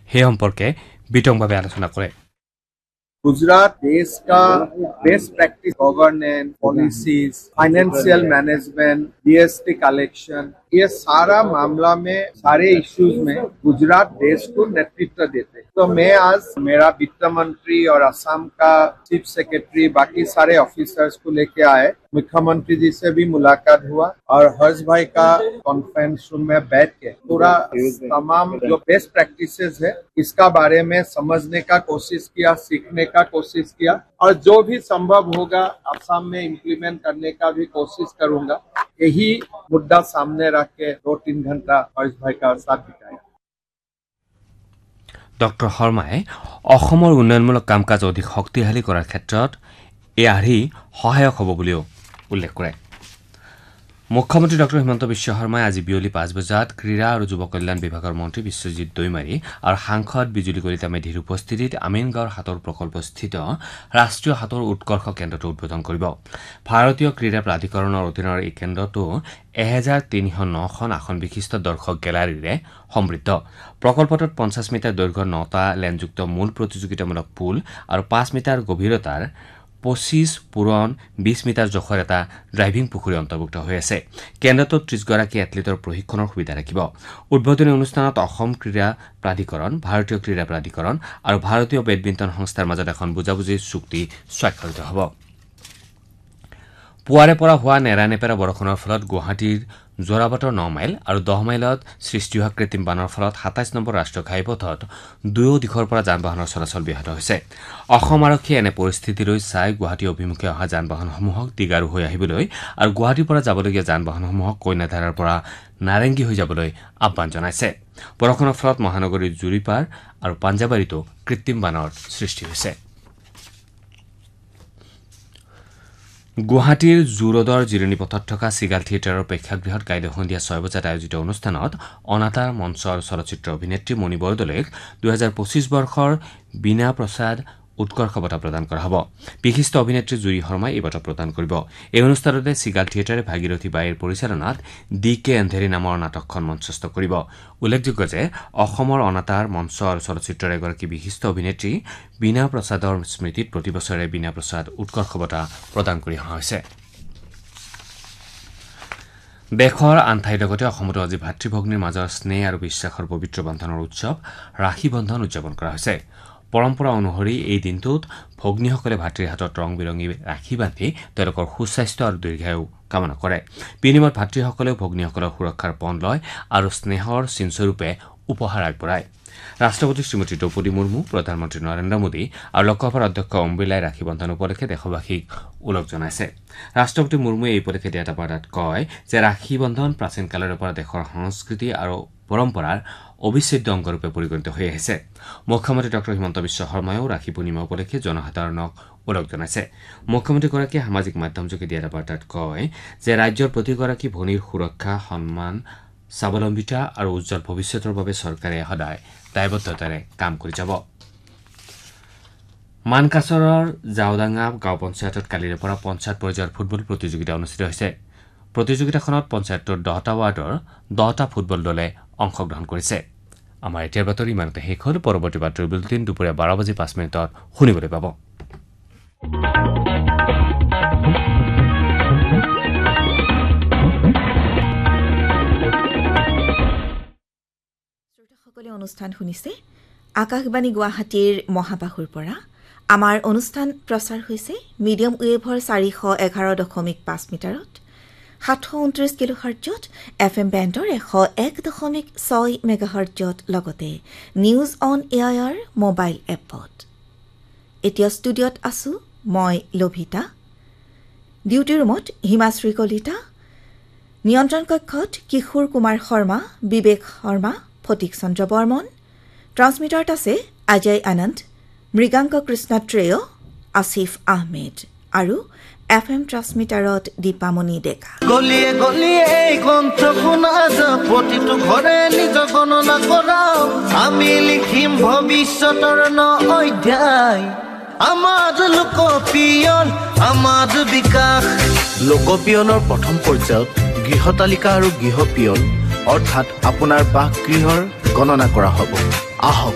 সেই সম্পৰ্কে বিতংভাৱে আলোচনা কৰে। गुजरात देश का best practice governance policies financial management GST collection ये सारा मामला में सारे इश्यूज में गुजरात देश को नेतृत्व देते हैं। तो मैं आज मेरा वित्त मंत्री और असम का चीफ सेक्रेटरी बाकी सारे ऑफिसर्स को लेके आए। मुख्यमंत्री जी से भी मुलाकात हुआ और हर्ष भाई का कॉन्फ्रेंस रूम में बैठ के पूरा तमाम जो बेस्ट प्रैक्टिसेस है इसका बारे में समझने का कोशिश किया, सीखने का कोशिश किया और जो भी संभव होगा असम में इम्प्लीमेंट करने का भी कोशिश करूंगा। यही मुद्दा सामने रख के 2-3 घंटा हर्ष भाई का साथ बिताया। ডক্টৰ শৰ্মাই অসমৰ উন্নয়নমূলক কাম কাজ অধিক শক্তিশালী কৰাৰ ক্ষেত্ৰত এই আৰ্হি সহায়ক হ'ব বুলিও উল্লেখ কৰে। মুখ্যমন্ত্ৰী ডক্টৰ হিমন্ত বিশ্ব শৰ্মাই আজি বিয়লি 5 বজাত ক্ৰীড়া আৰু যুৱ কল্যাণ বিভাগৰ মন্ত্ৰী বিশ্বজিৎ দৈমাৰী আৰু সাংসদ বিজুলী কলিতা মেধিৰ উপস্থিতিত আমিনগাঁৱৰ সাঁতোৰ প্ৰকল্পস্থিত ৰাষ্ট্ৰীয় সাঁতোৰ উৎকৰ্ষ কেন্দ্ৰটো উদ্বোধন কৰিব। ভাৰতীয় ক্ৰীড়া প্ৰাধিকৰণৰ অধীনৰ এই কেন্দ্ৰটো 1309খন আসন বিশিষ্ট দৰ্শক গেলাৰীৰে সমৃদ্ধ। প্ৰকল্পটোত 50 মিটাৰ দৈৰ্ঘ্যৰ 9টা লেনযুক্ত মূল প্ৰতিযোগিতামূলক পুল আৰু 5 মিটাৰ গভীৰতাৰ 25 পূৰণ 20 মিটাৰ জোখৰ এটা ড্ৰাইভিং পুখুৰী অন্তৰ্ভুক্ত হৈ আছে। কেন্দ্ৰটোত 30 গৰাকী এথলীটৰ প্ৰশিক্ষণৰ সুবিধা থাকিব। উদ্বোধনী অনুষ্ঠানত অসম ক্ৰীড়া প্ৰাধিকৰণ, ভাৰতীয় ক্ৰীড়া প্ৰাধিকৰণ আৰু ভাৰতীয় বেডমিণ্টন সংস্থাৰ মাজত এখন বুজাবুজি চুক্তি স্বাক্ষৰিত হ'ব। পুৱাৰে পৰা হোৱা নেৰানেপেৰা বৰষুণৰ ফলত গুৱাহাটীৰ যোৰাবাটৰ 9 মাইল আৰু 10 মাইলত সৃষ্টি হোৱা কৃত্ৰিম বানৰ ফলত 27 নম্বৰ ৰাষ্ট্ৰীয় ঘাইপথত দুয়ো দিশৰ পৰা যান বাহনৰ চলাচল ব্যাহত হৈছে। অসম আৰক্ষীয়ে এনে পৰিস্থিতিলৈ চাই গুৱাহাটী অভিমুখে অহা যান বাহনসমূহক দিগাৰু হৈ আহিবলৈ আৰু গুৱাহাটীৰ পৰা যাবলগীয়া যান বাহনসমূহক কইনাধাৰাৰ পৰা নাৰেংগী হৈ যাবলৈ আহ্বান জনাইছে। বৰষুণৰ ফলত মহানগৰীৰ জুৰিপাৰ আৰু পাঞ্জাবাৰীতো কৃত্ৰিম বানৰ সৃষ্টি হৈছে। গুৱাহাটীৰ জু ৰোডৰ জিৰণি পথত থকা চিগাল থিয়েটাৰৰ প্ৰেক্ষাগৃহত কাইলৈ সন্ধিয়া 6 বজাত আয়োজিত অনুষ্ঠানত অনাতা মঞ্চ আৰু চলচ্চিত্ৰ অভিনেত্ৰী মণি বৰদলৈক 2025 বৰ্ষৰ বীণা প্ৰসাদ উৎকৰ্ষ বঁটা প্ৰদান কৰা হ'ব। বিশিষ্ট অভিনেত্ৰী জুৰি শৰ্মাই এই বঁটা প্ৰদান কৰিব। এই অনুষ্ঠানতে চিগাল থিয়েটাৰে ভাগীৰথী বাইৰ পৰিচালনাত DK এন্ধেৰী নামৰ নাটকখন মঞ্চস্থ কৰিব। উল্লেখযোগ্য যে অসমৰ অনাতাৰ মঞ্চ আৰু চলচ্চিত্ৰৰ এগৰাকী বিশিষ্ট অভিনেত্ৰী বীণা প্ৰসাদৰ স্মৃতিত প্ৰতিবছৰে বীণা প্ৰসাদ উৎকৰ্ষ বঁটা প্ৰদান কৰি অহা হৈছে। দেশৰ আন ঠাইৰ লগতে অসমতো আজি ভাতৃভগ্নীৰ মাজৰ স্নেহ আৰু বিশ্বাসৰ পবিত্ৰ বন্ধনৰ উৎসৱ ৰাখী বন্ধন উদযাপন কৰা হৈছে। পৰম্পৰা অনুসৰি এই দিনটোত ভগ্নীসকলে ভাতৃৰ হাতত ৰং বিৰঙী ৰাখী বান্ধি তেওঁলোকৰ সুস্বাস্থ্য আৰু দীৰ্ঘায়ু কামনা কৰে। বিনিময়ত ভাতৃসকলেও ভগ্নীসকলৰ সুৰক্ষাৰ পণ লয় আৰু স্নেহৰ চিনস্বৰূপে উপহাৰ আগবঢ়ায়। ৰাষ্ট্ৰপতি শ্ৰীমতী দ্ৰৌপদী মুৰ্মু, প্ৰধানমন্ত্ৰী নৰেন্দ্ৰ মোদী আৰু লোকসভাৰ অধ্যক্ষ ওম বিৰলাই ৰাখী বন্ধন উপলক্ষে দেশবাসীক ওলগ জনাইছে। ৰাষ্ট্ৰপতি মুৰ্মুৱে এই উপলক্ষে দিয়া এটা বাৰ্তাত কয় যে ৰাখী বন্ধন প্ৰাচীন কালৰে পৰা দেশৰ সংস্কৃতি আৰু পৰম্পৰাৰ অবিচ্ছেদ্য অংগৰূপে পৰিগণিত হৈ আহিছে। মুখ্যমন্ত্ৰী ডক্টৰ হিমন্ত বিশ্ব শৰ্মায়ো ৰাখী পূৰ্ণিমা উপলক্ষে জনসাধাৰণক ওলগ জনাইছে। মুখ্যমন্ত্ৰীগৰাকীয়ে সামাজিক মাধ্যমযোগে দিয়া এটা বাৰ্তাত কয় যে ৰাজ্যৰ প্ৰতিগৰাকী ভনীৰ সুৰক্ষা, সন্মান, স্বাৱলম্বিতা আৰু উজ্জ্বল ভৱিষ্যতৰ বাবে চৰকাৰে সদায় দায়বদ্ধতাৰে কাম কৰি যাব। মানকাছৰৰ জাওডাঙ্গা গাঁও পঞ্চায়তত কালিৰে পৰা পঞ্চায়ত পৰ্যায়ৰ ফুটবল প্ৰতিযোগিতা অনুষ্ঠিত হৈছে। প্ৰতিযোগিতাখনত পঞ্চায়তটোৰ 10টা ৱাৰ্ডৰ 10টা ফুটবল দলে অংশগ্ৰহণ কৰিছে। আমাৰ এতিয়াৰ বাতৰি ইমানতে শেষ হ'ল। পৰৱৰ্তী বাতৰি বুলেটিন দুপৰীয়া 12:05 শুনিবলৈ পাব। শ্ৰোতাসকলে অনুষ্ঠান শুনিছে আকাশবাণী গুৱাহাটীৰ মহাবাহুৰ পৰা। আমাৰ অনুষ্ঠান প্ৰচাৰ হৈছে মিডিয়াম ৱেভৰ 411.5 মিটাৰত, 729 কিলোহাৰ্টজত, FM বেণ্ডৰ 101.6 মেগাহাৰ্টজত, লগতে নিউজ অন এয়াৰ মোবাইল এপত। এতিয়া ষ্টুডিঅ'ত আছো মই লভিতা, ডিউটি ৰুমত হিমাশ্ৰী কলিতা, নিয়ন্ত্ৰণ কক্ষত কিশোৰ কুমাৰ শৰ্মা, বিবেক শৰ্মা, ফটিক চন্দ্ৰ বৰ্মন, ট্ৰান্সমিটাৰত আছে অজয় আনন্দ, মৃগাংক কৃষ্ণ ট্ৰেয়, আসিফ আহমেদ আৰু FM ট্ৰান্সমিটাৰত দীপামণি ডেকা। গলিয়ে গলিয়ে এই গ্ৰন্থ শুনা যা, প্ৰতিটো ঘৰে নিজ গণনা কৰাও, আমি লিখিম ভৱিষ্যতৰ ন অধ্যায়। আমাৰ লোকপিয়ন, আমাৰ বিকাশ। লোকপিয়নৰ প্ৰথম পৰ্যায়ত গৃহতালিকা আৰু গৃহপিয়ন অৰ্থাৎ আপোনাৰ বাসগৃহৰ গণনা কৰা হ'ব। আহক